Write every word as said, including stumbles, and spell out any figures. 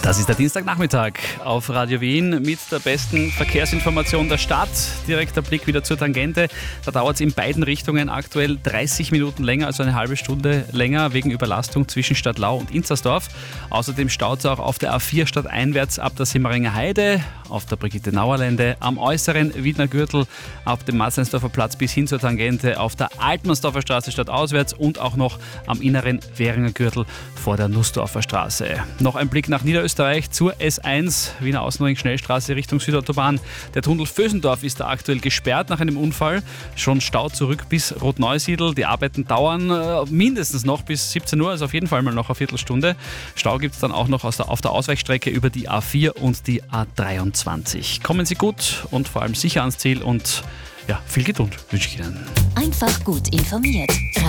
Das ist der Dienstagnachmittag auf Radio Wien mit der besten Verkehrsinformation der Stadt. Direkter Blick wieder zur Tangente. Da dauert es in beiden Richtungen aktuell dreißig Minuten länger, also eine halbe Stunde länger wegen Überlastung zwischen Stadtlau und Inzersdorf. Außerdem staut es auch auf der A vier stadteinwärts ab der Simmeringer Heide, auf der Brigitte-Nauer-Lände, am äußeren Wiedner Gürtel, auf dem Matzleinsdorfer Platz bis hin zur Tangente, auf der Altmannsdorfer Straße stadtauswärts und auch noch am inneren Währinger Gürtel vor der Nussdorfer Straße. Noch ein Blick nach Niederösterreich zur S eins, Wiener Außenring Schnellstraße Richtung Südautobahn. Der Tunnel Vösendorf ist da aktuell gesperrt nach einem Unfall. Schon Stau zurück bis Rotneusiedl. Die Arbeiten dauern äh, mindestens noch bis siebzehn Uhr, also auf jeden Fall mal noch eine Viertelstunde. Stau gibt es dann auch noch aus der, auf der Ausweichstrecke über die A vier und die A dreiundzwanzig. Kommen Sie gut und vor allem sicher ans Ziel und ja, viel Geduld wünsche ich Ihnen. Einfach gut informiert.